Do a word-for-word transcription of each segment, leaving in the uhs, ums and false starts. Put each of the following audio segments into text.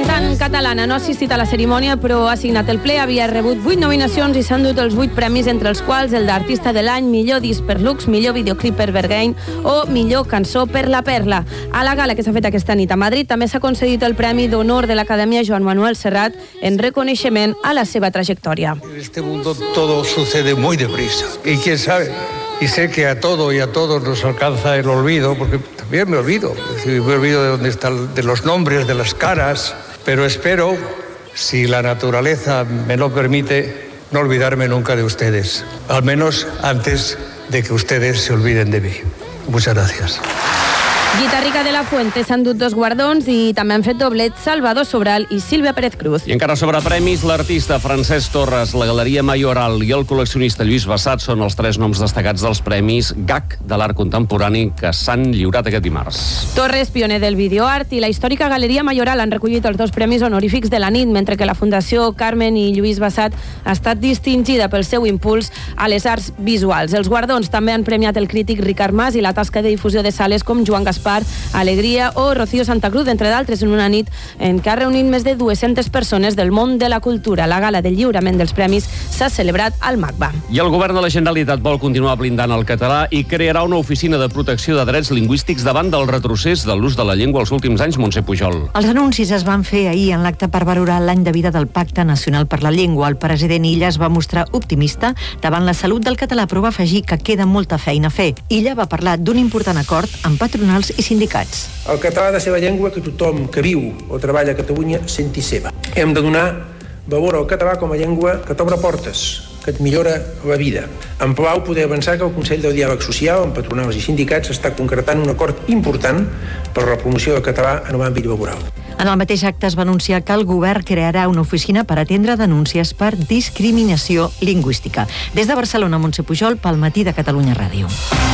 cantant catalana no ha assistit a la cerimònia, però ha signat el ple, havia rebut vuit nominacions i s'han dut els vuit premis, entre els quals el d'Artista de l'Any, millor disc per Lux, millor videoclip per Berghain o millor cançó per La Perla. A la gala que s'ha fet aquesta nit a Madrid també s'ha concedit el Premi d'Honor de l'Acadèmia Joan Manuel Serrat en reconeixement a la seva trajectòria. En este mundo todo sucede muy deprisa. Y quién sabe, y sé que a todo y a todos nos alcanza el olvido, porque también me olvido, es decir, me olvido de dónde están, de los nombres, de las caras, pero espero, si la naturaleza me lo permite, no olvidarme nunca de ustedes, al menos antes de que ustedes se olviden de mí. Muchas gracias. Guitarrica de la Fuente s'han dut dos guardons i també han fet doblet Salvador Sobral i Sílvia Pérez Cruz. I encara sobre premis, l'artista Francesc Torres, la Galeria Mayoral i el col·leccionista Lluís Bassat són els tres noms destacats dels premis G A C de l'art contemporani que s'han lliurat aquest dimarts. Torres, pioner del videoart, i la històrica Galeria Mayoral han recollit els dos premis honorífics de la nit, mentre que la Fundació Carmen i Lluís Bassat ha estat distingida pel seu impuls a les arts visuals. Els guardons també han premiat el crític Ricard Mas i la tasca de difusió de sales com Joan Gaspar, Alegria o Rocío Santa Cruz, entre d'altres, en una nit en què ha reunit més de dues-centes persones del món de la cultura. La gala del lliurament dels premis s'ha celebrat al MACBA. I el govern de la Generalitat vol continuar blindant el català i crearà una oficina de protecció de drets lingüístics davant del retrocés de l'ús de la llengua els últims anys. Montse Pujol. Els anuncis es van fer ahir en l'acte per valorar l'any de vida del Pacte Nacional per la Llengua. El president Illa es va mostrar optimista davant la salut del català, però va afegir que queda molta feina a fer. Illa va parlar d'un important acord amb patronals i sindicats. El català ha de ser la llengua que tothom que viu o treballa a Catalunya senti seva. Hem de donar valor al català com a llengua que t'obre portes, que et millora la vida. Em plau poder avançar que el Consell del Diàleg Social, amb patronals i sindicats, està concretant un acord important per la promoció del català en l'àmbit laboral. En el mateix acte es va anunciar que el govern crearà una oficina per atendre denúncies per discriminació lingüística. Des de Barcelona, Montse Pujol, pel Matí de Catalunya Ràdio.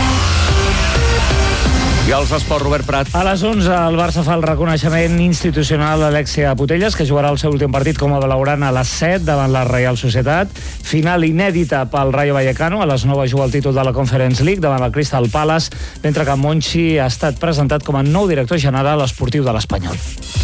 I els esports, Robert Prat. A les onze, el Barça fa el reconeixement institucional d'Alexia Putellas, que jugarà el seu últim partit com a blaugrana a les set davant la Reial Societat. Final inèdita pel Rayo Vallecano. A les nou juga el títol de la Conference League davant el Crystal Palace, mentre que Monchi ha estat presentat com a nou director general esportiu de l'Espanyol.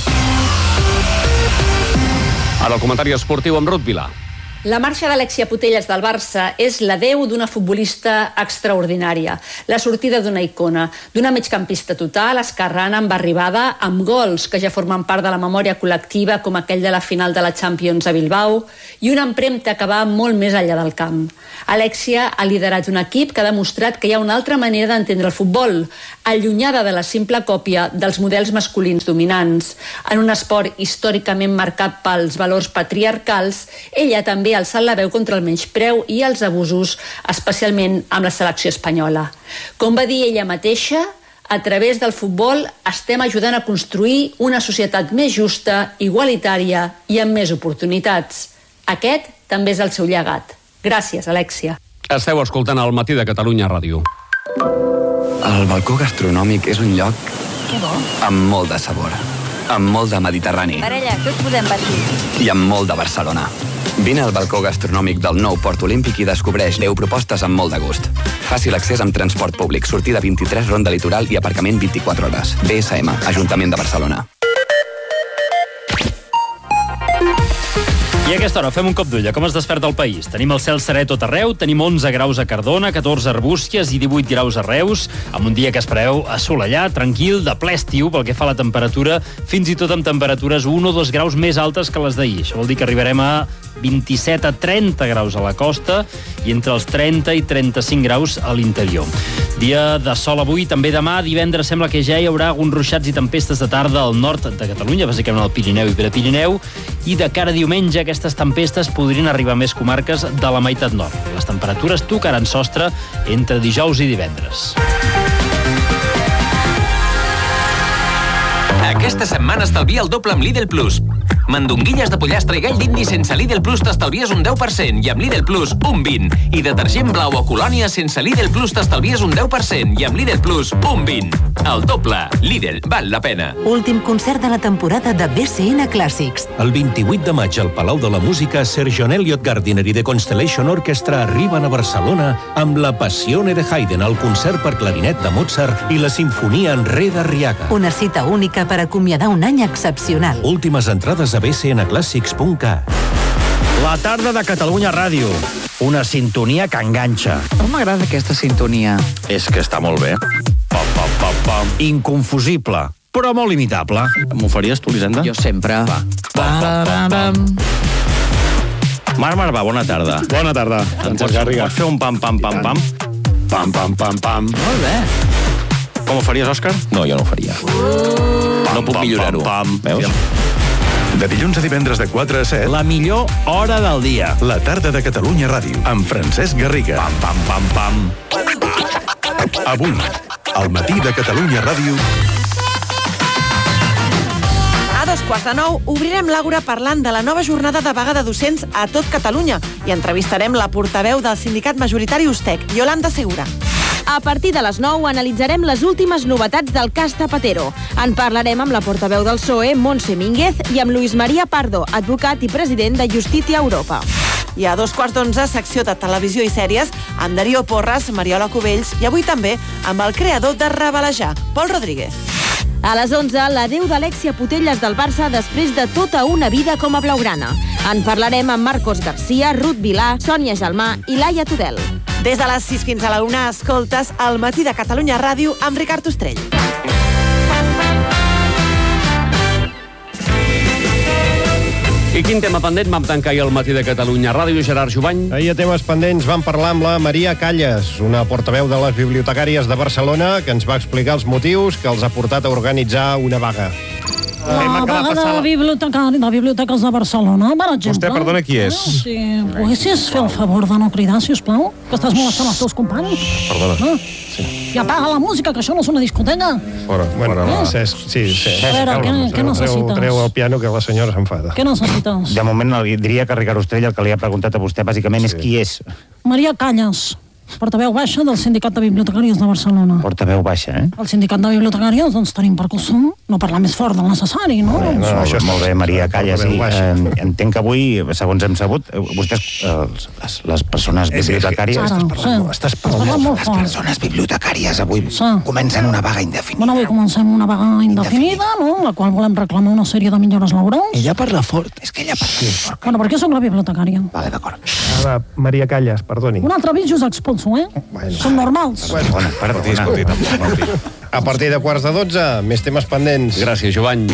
Ara el comentari esportiu amb Ruth Vilà. La marxa d'Alexia Putellas del Barça és l'adeu d'una futbolista extraordinària, la sortida d'una icona, d'una migcampista total, esquerrana, amb arribada, amb gols que ja formen part de la memòria col·lectiva, com aquell de la final de la Champions a Bilbao, i una empremta que va molt més enllà del camp. Alexia ha liderat un equip que ha demostrat que hi ha una altra manera d'entendre el futbol, allunyada de la simple còpia dels models masculins dominants. En un esport històricament marcat pels valors patriarcals, ella també ha alçat la veu contra el menyspreu i els abusos, especialment amb la selecció espanyola. Com va dir ella mateixa, a través del futbol estem ajudant a construir una societat més justa, igualitària i amb més oportunitats. Aquest també és el seu llegat. Gràcies, Alexia. Esteu escoltant el Matí de Catalunya Ràdio. El balcó gastronòmic és un lloc que bo, amb molt de sabor, amb molt de mediterrani. Parella, què us podem patir? I amb molt de Barcelona. Vine al balcó gastronòmic del nou Port Olímpic i descobreix deu propostes amb molt de gust. Fàcil accés amb transport públic, sortida vint-i-tres, ronda litoral i aparcament vint-i-quatre hores. B S M, Ajuntament de Barcelona. I a aquesta hora fem un cop d'ull a com es desperta el país. Tenim el cel serè tot arreu, tenim onze graus a Cardona, catorze a Arbúcies i divuit graus a Reus, amb un dia que es preveu assolellat, tranquil, de ple estiu pel que fa a la temperatura, fins i tot amb temperatures un o dos graus més altes que les d'ahir. Això vol dir que arribarem a vint-i-set a trenta graus a la costa i entre els trenta i trenta-cinc graus a l'interior. Dia de sol avui, també demà, divendres sembla que ja hi haurà alguns ruixats i tempestes de tarda al nord de Catalunya, bàsicament al Pirineu i Prepirineu, i de cara a diumenge aquestes tempestes podrien arribar a més comarques de la meitat nord. Les temperatures tocaran sostre entre dijous i divendres. Aquesta setmana estalvia el doble amb Lidl Plus. Mandonguilles de pollastre i gall d'indi sense Lidl Plus t'estalvies un deu per cent i amb Lidl Plus un vint. I detergent blau o colònia sense Lidl Plus t'estalvies un deu per cent i amb Lidl Plus un vint. El doble. Lidl, val la pena. Últim concert de la temporada de B C N Clàssics. El vint-i-vuit de maig al Palau de la Música, Sir John Elliott Gardiner i The Constellation Orchestra arriben a Barcelona amb la Passione de Haydn, el concert per clarinet de Mozart i la Sinfonia en Re d'Arriaga. Una cita única per acomiadar un any excepcional. Últimes entrades a b c n clàssics punt cat. La tarda de Catalunya Ràdio. Una sintonia que enganxa. Com m'agrada aquesta sintonia. És que està molt bé. Pam, pam, pam, pam. Inconfusible, però molt imitable. M'ho faries tu, Lisenda? Jo sempre. Va. Pam, pam, pam, pam. Marc Marvà, bona tarda. Bona tarda, Francesc Garriga. Pots fer un pam, pam, pam, pam? Pam, pam, pam, pam. Molt bé. Com ho faries, Òscar? No, jo no ho faria. Uh, no puc millorar-ho. Pam, pam, Veus? De dilluns a divendres de quatre a set. La millor hora del dia. La tarda de Catalunya Ràdio, amb Francesc Garriga. Pam, pam, pam, pam. Avui, al matí de Catalunya Ràdio... A dos quarts de nou obrirem l'Àgora parlant de la nova jornada de vaga de docents a tot Catalunya i entrevistarem la portaveu del sindicat majoritari Ustec, Yolanda Segura. A partir de les nou analitzarem les últimes novetats del cas Zapatero. En parlarem amb la portaveu del P S O E, Montse Mínguez, i amb Luis María Pardo, advocat i president de Justícia Europa. I a dos quarts d'onze, secció de televisió i sèries, amb Darío Porras, Mariola Cubells i avui també amb el creador de Rabalejar, Pol Rodríguez. A les onze, l'adeu d'Alexia Putellas del Barça després de tota una vida com a blaugrana. En parlarem amb Marcos García, Ruth Vilà, Sònia Gelmà i Laia Tudel. Des de les sis fins a la una, escoltes El matí de Catalunya Ràdio amb Ricard Ostrell. I quin tema pendent vam tancar ahir al matí de Catalunya Ràdio, Gerard Jubany? Ahir a temes pendents vam parlar amb la Maria Calles, una portaveu de les bibliotecàries de Barcelona, que ens va explicar els motius que els ha portat a organitzar una vaga. La vaga de, bibliotecari, de biblioteques de Barcelona, per exemple. Vostè, perdona, qui és? Ah, si poguessis fer el favor de no cridar, sisplau, que estàs molestant els teus companys. Perdona. Ah. Sí. I apaga la música, que això no és una discoteca. Fora, bueno, fora, no. Cesc, sí, sí. A veure, què, què necessites? Treu el piano, que la senyora s'enfada. Què necessites? De moment diria que Ricard Ostrell el que li ha preguntat a vostè bàsicament és qui és. Maria Calles, portaveu baixa del Sindicat de Bibliotecàries de Barcelona. Portaveu baixa, eh? El Sindicat de Bibliotecàries, doncs tenim per costum no parlar més fort del necessari, no? No, no, això és molt bé, Maria Calles. I, eh, entenc que avui, segons hem sabut, vostès, eh, les, les persones bibliotecàries... Ara, estàs parlant, sí. estàs parlant molt fort. Les persones bibliotecàries avui sí. comencen una vaga indefinida. Bueno, avui comencem una vaga indefinida, no? La qual volem reclamar una sèrie de millores laborals. Ella parla fort. És que ella parla fort. Bueno, perquè soc la bibliotecària. Vale, d'acord. Ara, Maria Calles, perdoni. Un altre avís us expulso, eh? Bueno. Són normals. Bueno, perdona. A partir de quarts de dotze, més temes pendents. Gràcies, Jovany.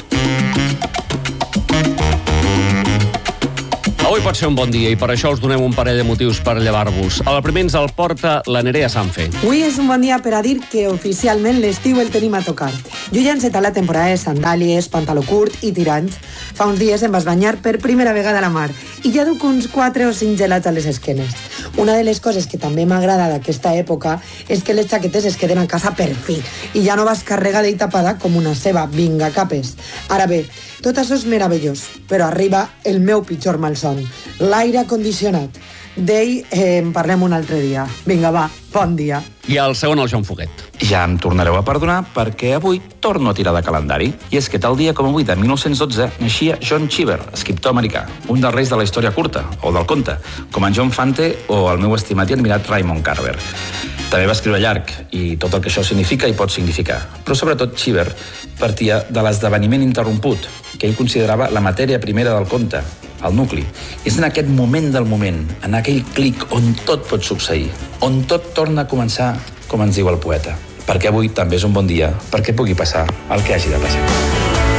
Avui pot ser un bon dia i per això us donem un parell de motius per llevar-vos. El primer ens el porta la Nerea Sanfe. Avui és un bon dia per a dir que oficialment l'estiu el tenim a tocar. Jo ja he encetat la temporada de sandàlies, pantaló curt i tirants. Fa uns dies em vas banyar per primera vegada a la mar i ja duc uns quatre o cinc gelats a les esquenes. Una de les coses que també m'agrada d'aquesta època és que les xaquetes es queden a casa per fi i ja no vas carregada i tapada com una ceba. Vinga, capes. Ara bé, tot això és meravellós, però arriba el meu pitjor malson, l'aire condicionat. D'ell eh, en parlem un altre dia. Vinga, va, bon dia. I el segon, el Joan Foguet. Ja em tornareu a perdonar perquè avui torno a tirar de calendari. I és que tal dia com avui de mil nou-cents dotze naixia John Cheever, escriptor americà, un dels reis de la història curta, o del conte, com en John Fante o el meu estimat i admirat Raymond Carver. També va escriure llarg, i tot el que això significa i pot significar. Però sobretot Cheever partia de l'esdeveniment interromput, que ell considerava la matèria primera del conte, el nucli. És en aquest moment del moment, en aquell clic on tot pot succeir, on tot torna a començar, com ens diu el poeta. Perquè avui també és un bon dia perquè pugui passar el que hagi de passar.